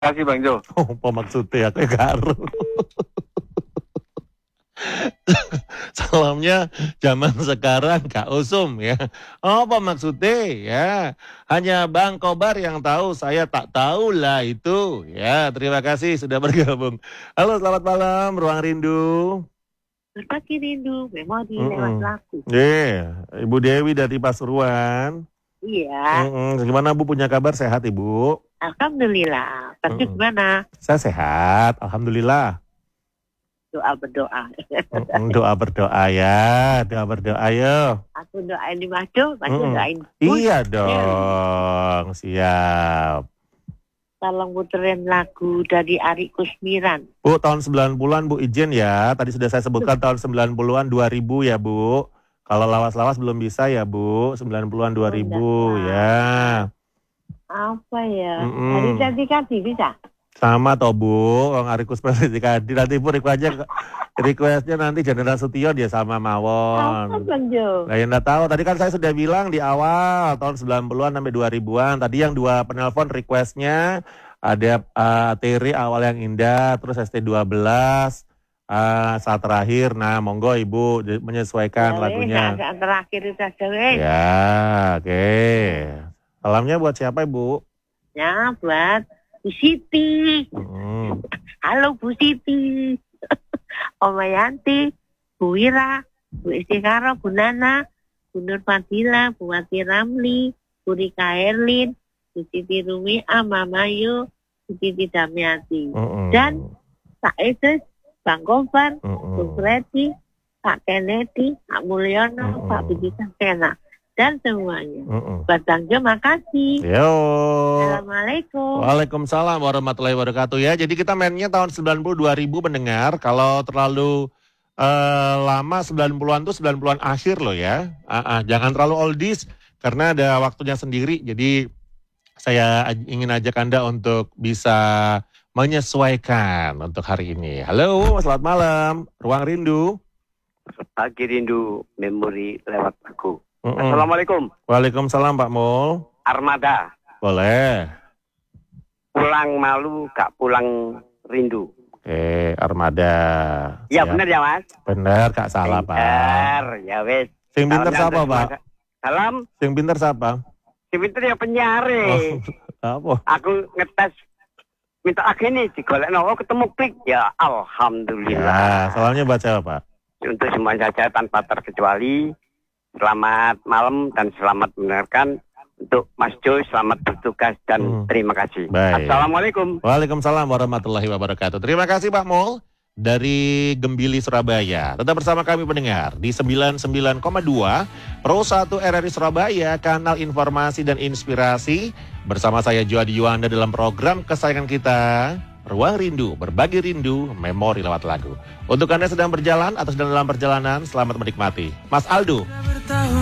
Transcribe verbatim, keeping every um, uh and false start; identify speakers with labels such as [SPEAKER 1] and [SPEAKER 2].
[SPEAKER 1] Kasih Bang Jo.
[SPEAKER 2] Oh, apa maksudnya? Aku gak aru. Salamnya zaman sekarang Kak Usum ya. Apa maksudnya ya? Hanya Bang Kobar yang tahu, saya tak tahu lah itu. Ya, terima kasih sudah bergabung. Halo, selamat malam, Ruang Rindu.
[SPEAKER 3] Berbagi rindu, memori lewat
[SPEAKER 2] Mm-mm.
[SPEAKER 3] lagu.
[SPEAKER 2] Yeah, Ibu Dewi dari Pasuruan.
[SPEAKER 3] Iya,
[SPEAKER 2] Mm-mm. Gimana Bu, punya kabar sehat Ibu?
[SPEAKER 3] alhamdulillah. Tapi
[SPEAKER 2] Mm-mm.
[SPEAKER 3] gimana?
[SPEAKER 2] Saya sehat, alhamdulillah.
[SPEAKER 3] Doa berdoa.
[SPEAKER 2] Mm-mm, doa berdoa ya, doa berdoa yo.
[SPEAKER 3] Aku doain di Mado, Mado
[SPEAKER 2] Mm-mm.
[SPEAKER 3] doain.
[SPEAKER 2] Iya dong, siap.
[SPEAKER 3] Tolong puterin lagu dari Ari Kusmiran.
[SPEAKER 2] Bu, tahun sembilan puluhan Bu izin ya. Tadi sudah saya sebutkan tahun sembilan puluhan dua ribu ya Bu. Kalau lawas-lawas belum bisa ya Bu. sembilan puluhan dua ribu
[SPEAKER 3] enggak.
[SPEAKER 2] ya.
[SPEAKER 3] Apa ya?
[SPEAKER 2] Mm-mm.
[SPEAKER 3] Hari Cantik Kadi bisa?
[SPEAKER 2] Sama toh Bu, Orang Ari Kusmiran tadi nanti Bu request aja requestnya nanti Jenderal Sution dia sama
[SPEAKER 3] Apa
[SPEAKER 2] Mawon.
[SPEAKER 3] Bang Jo?
[SPEAKER 2] Nah, yang enggak tahu, tadi kan saya sudah bilang di awal tahun sembilan puluhan sampai dua ribuan. Tadi yang dua penelpon requestnya ada uh, Teri Awal Yang Indah, terus S T dua belas uh, saat terakhir. Nah, monggo Ibu di- menyesuaikan
[SPEAKER 3] Ya,
[SPEAKER 2] lagunya.
[SPEAKER 3] weh, saat terakhir itu aja weh.
[SPEAKER 2] Ya, oke. Salamnya buat siapa Ibu?
[SPEAKER 3] Ya, buat Bu Siti.
[SPEAKER 2] Hmm.
[SPEAKER 3] Halo Bu Siti. Oma Yanti, Bu Wira, Bu Istikara, Bu Nana, Bu Nur Fadila, Bu Wati Ramli, Bu Rika Erlin, Bu Siti Rumi, Mama Yu, Bu Siti Damiati.
[SPEAKER 2] Mm-mm.
[SPEAKER 3] Dan Pak Idris, Bang Gofar,
[SPEAKER 2] Mm-mm.
[SPEAKER 3] Bu Kreti, Pak Kennedy, Pak Mulyono,
[SPEAKER 2] Mm-mm.
[SPEAKER 3] Pak Budi Sakena, dan semuanya.
[SPEAKER 2] Mm-mm.
[SPEAKER 3] Buat Bang Jo, makasih.
[SPEAKER 2] Yo.
[SPEAKER 3] Assalamualaikum.
[SPEAKER 2] Waalaikumsalam warahmatullahi wabarakatuh ya. Jadi kita mainnya tahun sembilan puluh dua ribu pendengar. Kalau terlalu eh, lama sembilan puluhan tuh sembilan puluhan akhir loh ya. Ah, ah, jangan terlalu oldies karena ada waktunya sendiri. Jadi saya aj- ingin ajak Anda untuk bisa menyesuaikan untuk hari ini. Halo, selamat malam. Ruang Rindu.
[SPEAKER 1] Pagi rindu memori lewat lagu.
[SPEAKER 2] Mm-mm.
[SPEAKER 1] Assalamualaikum.
[SPEAKER 2] Waalaikumsalam Pak Mul.
[SPEAKER 1] Armada.
[SPEAKER 2] Boleh.
[SPEAKER 1] Pulang malu gak pulang rindu.
[SPEAKER 2] Oke, Armada.
[SPEAKER 1] Ya
[SPEAKER 2] Siap.
[SPEAKER 1] benar ya Mas.
[SPEAKER 2] Bener, Kak salah Pak.
[SPEAKER 1] Benar, ya wes.
[SPEAKER 2] Sing pinter
[SPEAKER 1] Salamnya
[SPEAKER 2] siapa
[SPEAKER 1] untuk
[SPEAKER 2] Pak?
[SPEAKER 1] semua- Salam,
[SPEAKER 2] Sing pinter siapa?
[SPEAKER 1] si pinter ya penyiar.
[SPEAKER 2] Apa?
[SPEAKER 1] Aku ngetes minta agene digolek oh ketemu klik ya
[SPEAKER 2] Ya,
[SPEAKER 1] alhamdulillah.
[SPEAKER 2] soalnya buat siapa Pak?
[SPEAKER 1] Untuk semua saja tanpa terkecuali selamat malam dan selamat mendengarkan. Untuk Mas Jo selamat bertugas dan
[SPEAKER 2] Hmm.
[SPEAKER 1] terima kasih.
[SPEAKER 2] Baik.
[SPEAKER 1] Assalamualaikum.
[SPEAKER 2] Waalaikumsalam warahmatullahi wabarakatuh. Terima kasih Pak Mul dari Gembili Surabaya. Tetap bersama kami pendengar di sembilan puluh sembilan koma dua Pro satu R R I Surabaya, kanal informasi dan inspirasi. Bersama saya Joadi Yuanda dalam program kesayangan kita, Ruang Rindu, berbagi rindu, memori lewat lagu. Untuk Anda sedang berjalan atau sedang dalam perjalanan, selamat menikmati. Mas Aldo.